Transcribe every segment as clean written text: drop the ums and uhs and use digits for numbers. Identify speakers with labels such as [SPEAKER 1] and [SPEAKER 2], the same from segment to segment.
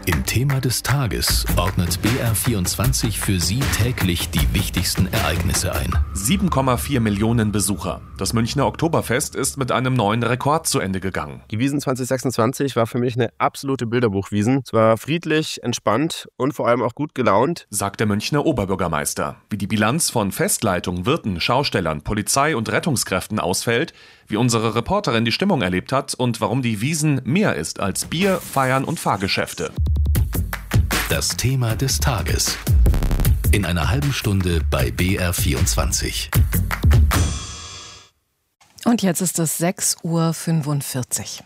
[SPEAKER 1] Im Thema des Tages ordnet BR24 für Sie täglich die wichtigsten Ereignisse ein.
[SPEAKER 2] 7,4 Millionen Besucher. Das Münchner Oktoberfest ist mit einem neuen Rekord zu Ende gegangen.
[SPEAKER 3] Die Wiesn 2026 war für mich eine absolute Bilderbuchwiesn. Es war friedlich, entspannt und vor allem auch gut gelaunt,
[SPEAKER 2] sagt der Münchner Oberbürgermeister. Wie die Bilanz von Festleitung, Wirten, Schaustellern, Polizei und Rettungskräften ausfällt, wie unsere Reporterin die Stimmung erlebt hat und warum die Wiesn mehr ist als Bier, Feiern und Fahrgeschäfte.
[SPEAKER 1] Das Thema des Tages. In einer halben Stunde bei BR24.
[SPEAKER 4] Und jetzt ist es 6:45 Uhr.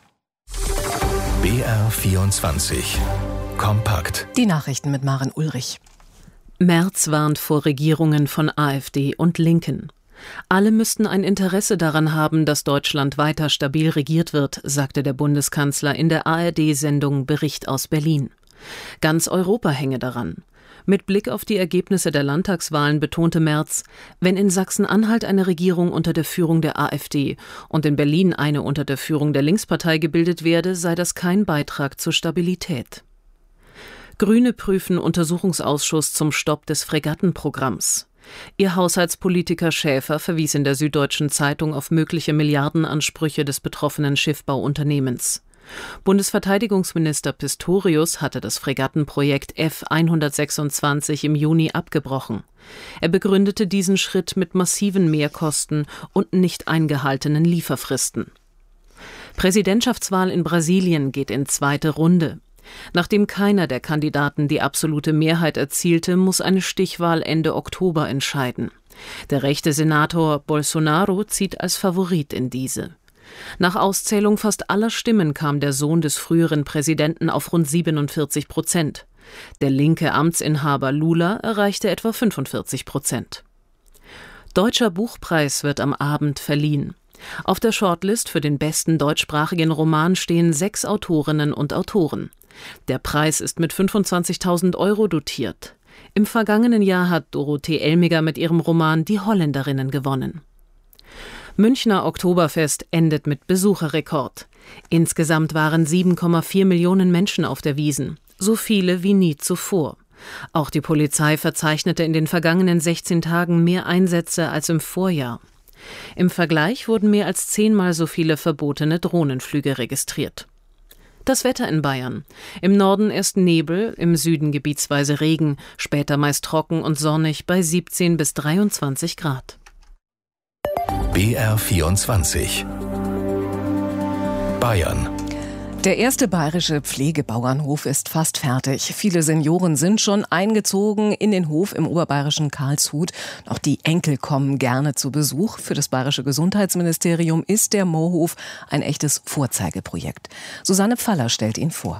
[SPEAKER 1] BR24. Kompakt.
[SPEAKER 4] Die Nachrichten mit Maren Ulrich.
[SPEAKER 5] Merz warnt vor Regierungen von AfD und Linken. Alle müssten ein Interesse daran haben, dass Deutschland weiter stabil regiert wird, sagte der Bundeskanzler in der ARD-Sendung Bericht aus Berlin. Ganz Europa hänge daran. Mit Blick auf die Ergebnisse der Landtagswahlen betonte Merz, wenn in Sachsen-Anhalt eine Regierung unter der Führung der AfD und in Berlin eine unter der Führung der Linkspartei gebildet werde, sei das kein Beitrag zur Stabilität. Grüne prüfen Untersuchungsausschuss zum Stopp des Fregattenprogramms. Ihr Haushaltspolitiker Schäfer verwies in der Süddeutschen Zeitung auf mögliche Milliardenansprüche des betroffenen Schiffbauunternehmens. Bundesverteidigungsminister Pistorius hatte das Fregattenprojekt F-126 im Juni abgebrochen. Er begründete diesen Schritt mit massiven Mehrkosten und nicht eingehaltenen Lieferfristen. Präsidentschaftswahl in Brasilien geht in zweite Runde. Nachdem keiner der Kandidaten die absolute Mehrheit erzielte, muss eine Stichwahl Ende Oktober entscheiden. Der rechte Senator Bolsonaro zieht als Favorit in diese. Nach Auszählung fast aller Stimmen kam der Sohn des früheren Präsidenten auf rund 47%. Der linke Amtsinhaber Lula erreichte etwa 45%. Deutscher Buchpreis wird am Abend verliehen. Auf der Shortlist für den besten deutschsprachigen Roman stehen 6 Autorinnen und Autoren. Der Preis ist mit 25.000 € dotiert. Im vergangenen Jahr hat Dorothee Elmiger mit ihrem Roman Die Holländerinnen gewonnen. Münchner Oktoberfest endet mit Besucherrekord. Insgesamt waren 7,4 Millionen Menschen auf der Wiesn, so viele wie nie zuvor. Auch die Polizei verzeichnete in den vergangenen 16 Tagen mehr Einsätze als im Vorjahr. Im Vergleich wurden mehr als 10-mal so viele verbotene Drohnenflüge registriert. Das Wetter in Bayern. Im Norden erst Nebel, im Süden gebietsweise Regen, später meist trocken und sonnig bei 17 bis 23 Grad.
[SPEAKER 1] BR24. Bayern.
[SPEAKER 4] Der erste bayerische Pflegebauernhof ist fast fertig. Viele Senioren sind schon eingezogen in den Hof im oberbayerischen Karlshut. Auch die Enkel kommen gerne zu Besuch. Für das bayerische Gesundheitsministerium ist der Moorhof ein echtes Vorzeigeprojekt. Susanne Pfaller stellt ihn vor.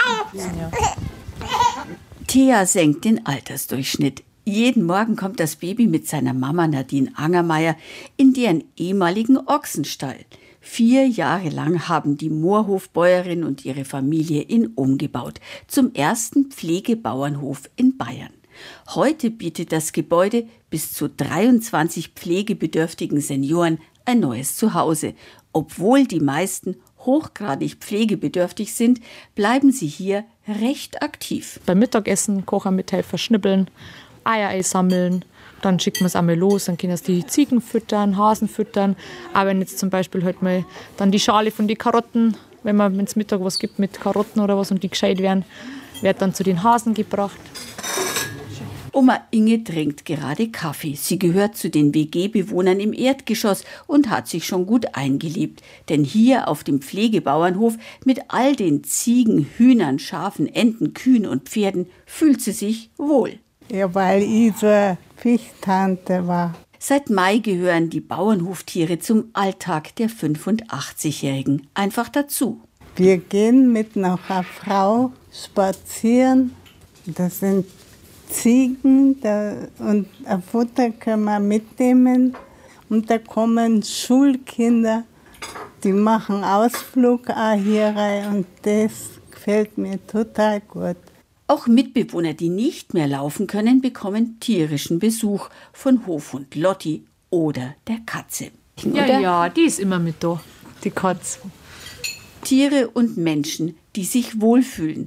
[SPEAKER 6] Thea senkt den Altersdurchschnitt. Jeden Morgen kommt das Baby mit seiner Mama Nadine Angermeier in deren ehemaligen Ochsenstall. 4 Jahre lang haben die Moorhofbäuerin und ihre Familie ihn umgebaut zum ersten Pflegebauernhof in Bayern. Heute bietet das Gebäude bis zu 23 pflegebedürftigen Senioren ein neues Zuhause. Obwohl die meisten hochgradig pflegebedürftig sind, bleiben sie hier recht aktiv.
[SPEAKER 7] Beim Mittagessen kochen wir Mithelfer, schnippeln, Eier einsammeln. Dann schicken wir es einmal los, dann können es die Ziegen füttern, Hasen füttern. Aber wenn jetzt zum Beispiel halt mal dann die Schale von den Karotten, wenn man ins Mittag was gibt mit Karotten oder was und die gescheit werden, wird dann zu den Hasen gebracht.
[SPEAKER 6] Oma Inge trinkt gerade Kaffee. Sie gehört zu den WG-Bewohnern im Erdgeschoss und hat sich schon gut eingelebt. Denn hier auf dem Pflegebauernhof mit all den Ziegen, Hühnern, Schafen, Enten, Kühen und Pferden fühlt sie sich wohl.
[SPEAKER 8] Ja, weil ich so Pflichttante war.
[SPEAKER 6] Seit Mai gehören die Bauernhoftiere zum Alltag der 85-Jährigen einfach dazu.
[SPEAKER 8] Wir gehen mit einer Frau spazieren. Das sind Ziegen und ein Futter können wir mitnehmen. Und da kommen Schulkinder, die machen Ausflug auch hier rein und das gefällt mir total gut.
[SPEAKER 6] Auch Mitbewohner, die nicht mehr laufen können, bekommen tierischen Besuch von Hofhund Lotti oder der Katze.
[SPEAKER 7] Ja, die ist immer mit da, die Katze.
[SPEAKER 6] Tiere und Menschen, die sich wohlfühlen.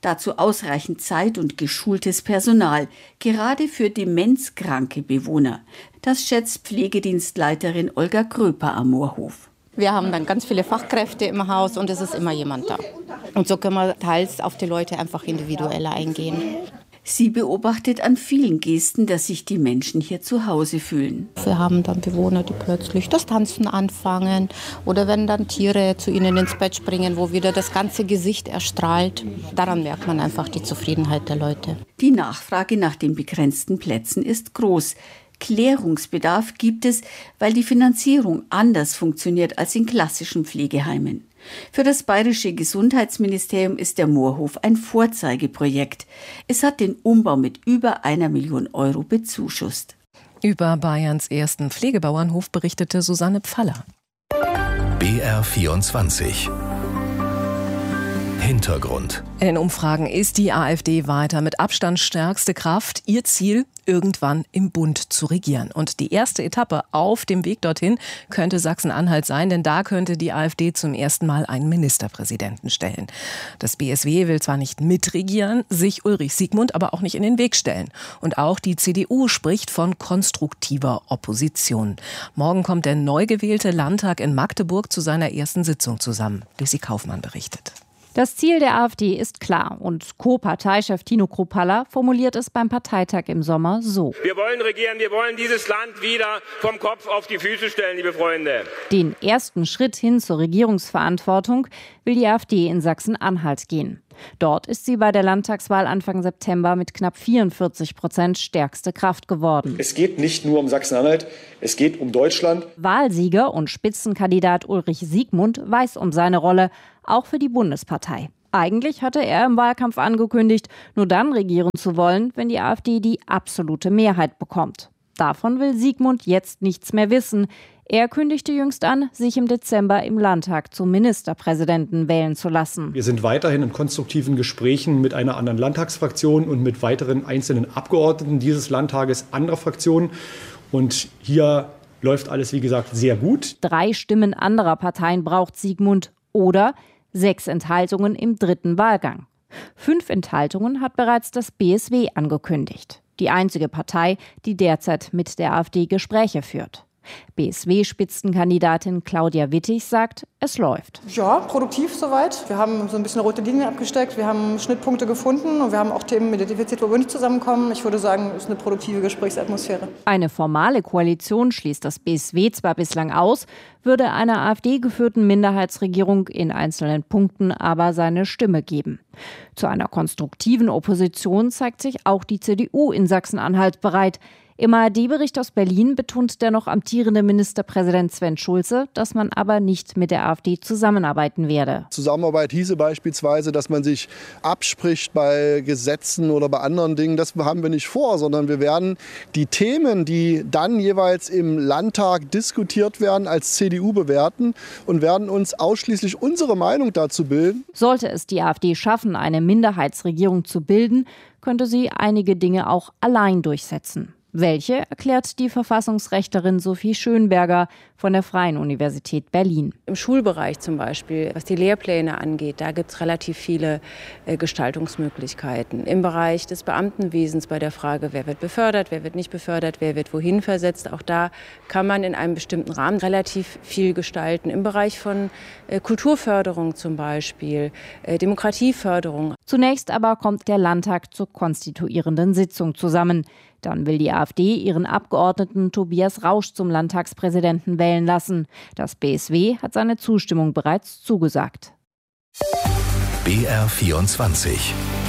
[SPEAKER 6] Dazu ausreichend Zeit und geschultes Personal, gerade für demenzkranke Bewohner. Das schätzt Pflegedienstleiterin Olga Kröper am Moorhof.
[SPEAKER 9] Wir haben dann ganz viele Fachkräfte im Haus und es ist immer jemand da. Und so können wir teils auf die Leute einfach individueller eingehen.
[SPEAKER 6] Sie beobachtet an vielen Gesten, dass sich die Menschen hier zu Hause fühlen.
[SPEAKER 9] Wir haben dann Bewohner, die plötzlich das Tanzen anfangen oder wenn dann Tiere zu ihnen ins Bett springen, wo wieder das ganze Gesicht erstrahlt. Daran merkt man einfach die Zufriedenheit der Leute.
[SPEAKER 6] Die Nachfrage nach den begrenzten Plätzen ist groß. Klärungsbedarf gibt es, weil die Finanzierung anders funktioniert als in klassischen Pflegeheimen. Für das Bayerische Gesundheitsministerium ist der Moorhof ein Vorzeigeprojekt. Es hat den Umbau mit über 1 Million Euro bezuschusst.
[SPEAKER 4] Über Bayerns ersten Pflegebauernhof berichtete Susanne Pfaller.
[SPEAKER 1] BR24 Hintergrund.
[SPEAKER 4] In den Umfragen ist die AfD weiter mit Abstand stärkste Kraft. Ihr Ziel, irgendwann im Bund zu regieren. Und die erste Etappe auf dem Weg dorthin könnte Sachsen-Anhalt sein, denn da könnte die AfD zum ersten Mal einen Ministerpräsidenten stellen. Das BSW will zwar nicht mitregieren, sich Ulrich Siegmund aber auch nicht in den Weg stellen. Und auch die CDU spricht von konstruktiver Opposition. Morgen kommt der neu gewählte Landtag in Magdeburg zu seiner ersten Sitzung zusammen. Lucy Kaufmann berichtet.
[SPEAKER 10] Das Ziel der AfD ist klar und Co-Parteichef Tino Kruppalla formuliert es beim Parteitag im Sommer so.
[SPEAKER 11] Wir wollen regieren, wir wollen dieses Land wieder vom Kopf auf die Füße stellen, liebe Freunde.
[SPEAKER 10] Den ersten Schritt hin zur Regierungsverantwortung will die AfD in Sachsen-Anhalt gehen. Dort ist sie bei der Landtagswahl Anfang September mit knapp 44% stärkste Kraft geworden.
[SPEAKER 12] Es geht nicht nur um Sachsen-Anhalt, es geht um Deutschland.
[SPEAKER 10] Wahlsieger und Spitzenkandidat Ulrich Siegmund weiß um seine Rolle, auch für die Bundespartei. Eigentlich hatte er im Wahlkampf angekündigt, nur dann regieren zu wollen, wenn die AfD die absolute Mehrheit bekommt. Davon will Siegmund jetzt nichts mehr wissen. Er kündigte jüngst an, sich im Dezember im Landtag zum Ministerpräsidenten wählen zu lassen.
[SPEAKER 12] Wir sind weiterhin in konstruktiven Gesprächen mit einer anderen Landtagsfraktion und mit weiteren einzelnen Abgeordneten dieses Landtages anderer Fraktionen. Und hier läuft alles, wie gesagt, sehr gut.
[SPEAKER 10] 3 Stimmen anderer Parteien braucht Siegmund oder 6 Enthaltungen im 3. Wahlgang. 5 Enthaltungen hat bereits das BSW angekündigt. Die einzige Partei, die derzeit mit der AfD Gespräche führt. BSW-Spitzenkandidatin Claudia Wittig sagt, es läuft.
[SPEAKER 13] Ja, produktiv soweit. Wir haben so ein bisschen rote Linien abgesteckt, wir haben Schnittpunkte gefunden und wir haben auch Themen identifiziert, wo wir nicht zusammenkommen. Ich würde sagen, es ist eine produktive Gesprächsatmosphäre.
[SPEAKER 10] Eine formale Koalition schließt das BSW zwar bislang aus, würde einer AfD-geführten Minderheitsregierung in einzelnen Punkten aber seine Stimme geben. Zu einer konstruktiven Opposition zeigt sich auch die CDU in Sachsen-Anhalt bereit. Im ARD-Bericht aus Berlin betont der noch amtierende Ministerpräsident Sven Schulze, dass man aber nicht mit der AfD zusammenarbeiten werde.
[SPEAKER 14] Zusammenarbeit hieße beispielsweise, dass man sich abspricht bei Gesetzen oder bei anderen Dingen. Das haben wir nicht vor, sondern wir werden die Themen, die dann jeweils im Landtag diskutiert werden, als CDU bewerten und werden uns ausschließlich unsere Meinung dazu bilden.
[SPEAKER 10] Sollte es die AfD schaffen, eine Minderheitsregierung zu bilden, könnte sie einige Dinge auch allein durchsetzen. Welche, erklärt die Verfassungsrechtlerin Sophie Schönberger von der Freien Universität Berlin.
[SPEAKER 15] Im Schulbereich zum Beispiel, was die Lehrpläne angeht, da gibt es relativ viele Gestaltungsmöglichkeiten. Im Bereich des Beamtenwesens bei der Frage, wer wird befördert, wer wird nicht befördert, wer wird wohin versetzt, auch da kann man in einem bestimmten Rahmen relativ viel gestalten. Im Bereich von Kulturförderung zum Beispiel, Demokratieförderung.
[SPEAKER 10] Zunächst aber kommt der Landtag zur konstituierenden Sitzung zusammen. Dann will die AfD ihren Abgeordneten Tobias Rausch zum Landtagspräsidenten wählen lassen. Das BSW hat seine Zustimmung bereits zugesagt.
[SPEAKER 1] BR24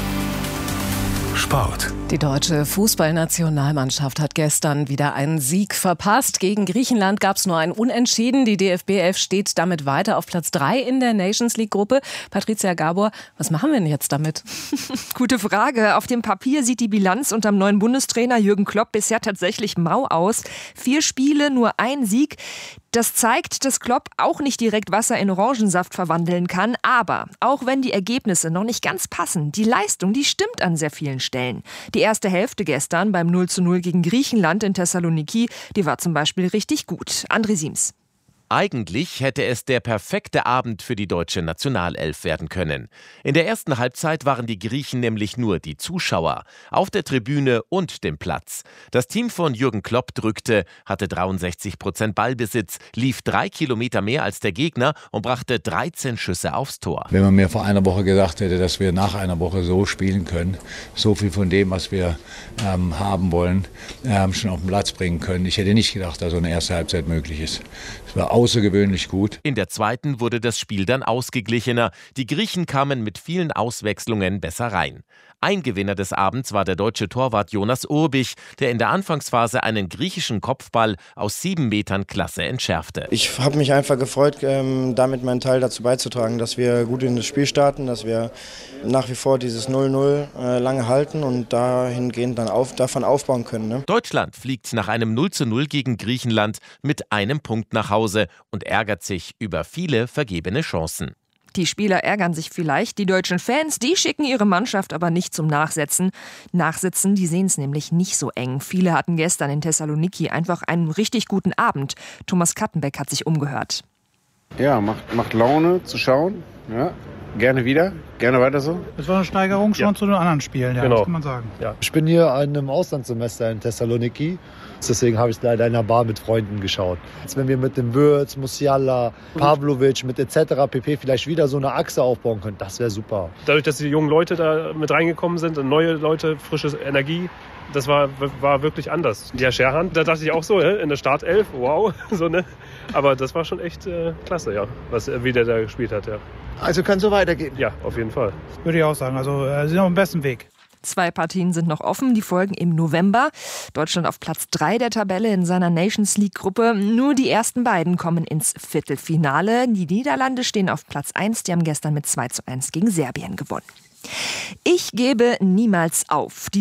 [SPEAKER 1] Sport.
[SPEAKER 4] Die deutsche Fußballnationalmannschaft hat gestern wieder einen Sieg verpasst. Gegen Griechenland gab es nur ein Unentschieden. Die DFB 11 steht damit weiter auf Platz 3 in der Nations League-Gruppe. Patricia Gabor, was machen wir denn jetzt damit?
[SPEAKER 16] Gute Frage. Auf dem Papier sieht die Bilanz unterm neuen Bundestrainer Jürgen Klopp bisher tatsächlich mau aus. 4 Spiele, nur ein Sieg. Das zeigt, dass Klopp auch nicht direkt Wasser in Orangensaft verwandeln kann. Aber auch wenn die Ergebnisse noch nicht ganz passen, die Leistung, die stimmt an sehr vielen Stellen. Die erste Hälfte gestern beim 0:0 gegen Griechenland in Thessaloniki, die war zum Beispiel richtig gut. André Siems.
[SPEAKER 17] Eigentlich hätte es der perfekte Abend für die deutsche Nationalelf werden können. In der ersten Halbzeit waren die Griechen nämlich nur die Zuschauer, auf der Tribüne und dem Platz. Das Team von Jürgen Klopp drückte, hatte 63% Ballbesitz, lief 3 Kilometer mehr als der Gegner und brachte 13 Schüsse aufs Tor.
[SPEAKER 18] Wenn man mir vor einer Woche gesagt hätte, dass wir nach einer Woche so spielen können, so viel von dem, was wir haben wollen, schon auf den Platz bringen können. Ich hätte nicht gedacht, dass so eine erste Halbzeit möglich ist. Es war außergewöhnlich gut.
[SPEAKER 17] In der zweiten wurde das Spiel dann ausgeglichener. Die Griechen kamen mit vielen Auswechslungen besser rein. Ein Gewinner des Abends war der deutsche Torwart Jonas Urbich, der in der Anfangsphase einen griechischen Kopfball aus 7 Metern klasse entschärfte.
[SPEAKER 19] Ich habe mich einfach gefreut, damit meinen Teil dazu beizutragen, dass wir gut in das Spiel starten, dass wir nach wie vor dieses 0-0 lange halten und dahingehend dann davon aufbauen können. Ne?
[SPEAKER 17] Deutschland fliegt nach einem 0:0 gegen Griechenland mit einem Punkt nach Hause und ärgert sich über viele vergebene Chancen.
[SPEAKER 16] Die Spieler ärgern sich vielleicht, die deutschen Fans, die schicken ihre Mannschaft aber nicht zum Nachsitzen, die sehen es nämlich nicht so eng. Viele hatten gestern in Thessaloniki einfach einen richtig guten Abend. Thomas Kattenbeck hat sich umgehört.
[SPEAKER 20] Ja, macht Laune zu schauen, ja. Gerne wieder, gerne weiter so.
[SPEAKER 21] Das war eine Steigerung schon zu den anderen Spielen, ja, genau. Das kann man sagen.
[SPEAKER 22] Ja. Ich bin hier an einem Auslandssemester in Thessaloniki. Deswegen habe ich leider in einer Bar mit Freunden geschaut. Jetzt, wenn wir mit dem Würz, Musiala, Pavlovic, mit etc. pp. Vielleicht wieder so eine Achse aufbauen können, das wäre super.
[SPEAKER 23] Dadurch, dass die jungen Leute da mit reingekommen sind, neue Leute, frische Energie, das war wirklich anders. Ja, Scherhan, da dachte ich auch so, in der Startelf, wow, so, ne? Aber das war schon echt klasse, ja, wie der da gespielt hat, ja.
[SPEAKER 21] Also kann so weitergehen?
[SPEAKER 23] Ja, auf jeden Fall.
[SPEAKER 21] Würde ich auch sagen, also sie sind auf dem besten Weg.
[SPEAKER 16] 2 Partien sind noch offen, die folgen im November. Deutschland auf Platz 3 der Tabelle in seiner Nations League-Gruppe. Nur die ersten beiden kommen ins Viertelfinale. Die Niederlande stehen auf Platz 1, die haben gestern mit 2:1 gegen Serbien gewonnen. Ich gebe niemals auf.